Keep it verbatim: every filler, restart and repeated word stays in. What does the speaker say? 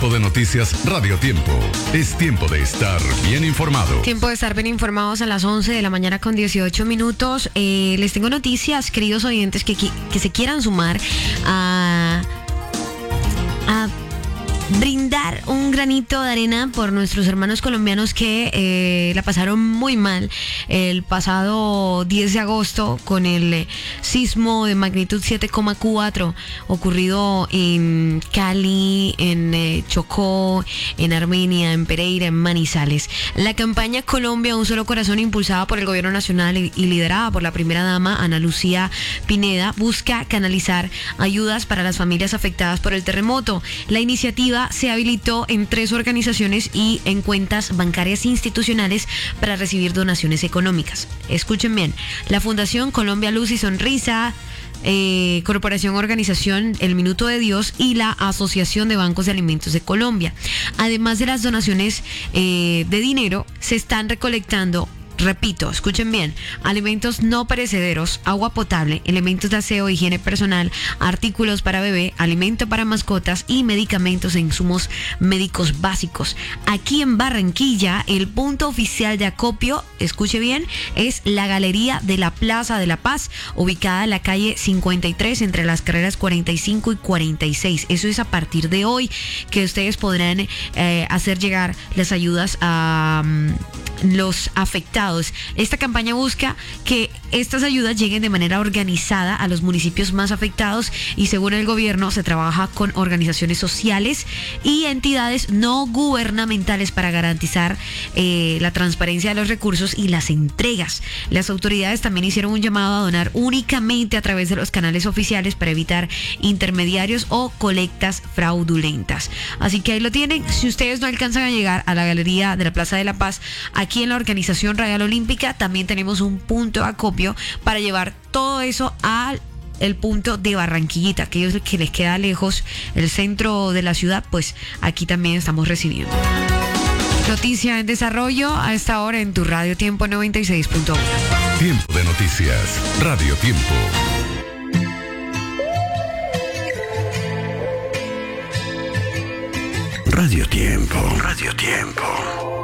Tiempo de Noticias Radio Tiempo. Es tiempo de estar bien informado. Tiempo de estar bien informados a las once de la mañana con dieciocho minutos. Eh, les tengo noticias, queridos oyentes, que, que se quieran sumar a... a brindar un granito de arena por nuestros hermanos colombianos que eh, la pasaron muy mal el pasado diez de agosto con el eh, sismo de magnitud siete coma cuatro ocurrido en Cali, en eh, Chocó, en Armenia, en Pereira, en Manizales. La campaña Colombia Un Solo Corazón, impulsada por el gobierno nacional y, y liderada por la primera dama Ana Lucía Pineda, busca canalizar ayudas para las familias afectadas por el terremoto. La iniciativa se habilitó en tres organizaciones y en cuentas bancarias institucionales para recibir donaciones económicas. Escuchen bien: la Fundación Colombia Luz y Sonrisa, Eh, Corporación Organización El Minuto de Dios y la Asociación de Bancos de Alimentos de Colombia. Además de las donaciones eh, de dinero, se están recolectando, repito, escuchen bien, alimentos no perecederos, agua potable, elementos de aseo, higiene personal, artículos para bebé, alimento para mascotas y medicamentos e insumos médicos básicos. Aquí en Barranquilla, el punto oficial de acopio, escuche bien, es la Galería de la Plaza de la Paz, ubicada en la calle cincuenta y tres entre las carreras cuarenta y cinco y cuarenta y seis. Eso es a partir de hoy que ustedes podrán eh, hacer llegar las ayudas a um, los afectados. Esta campaña busca que estas ayudas lleguen de manera organizada a los municipios más afectados y, según el gobierno, se trabaja con organizaciones sociales y entidades no gubernamentales para garantizar eh, la transparencia de los recursos y las entregas. Las autoridades también hicieron un llamado a donar únicamente a través de los canales oficiales para evitar intermediarios o colectas fraudulentas. Así que ahí lo tienen. Si ustedes no alcanzan a llegar a la Galería de la Plaza de la Paz, aquí en la organización Radial Olímpica también tenemos un punto de acopio para llevar todo eso al el punto de Barranquillita. Aquellos que les queda lejos el centro de la ciudad, pues aquí también estamos recibiendo. Noticia en desarrollo a esta hora en tu Radio Tiempo noventa y seis punto uno. Tiempo de Noticias Radio Tiempo. Radio Tiempo, Radio Tiempo.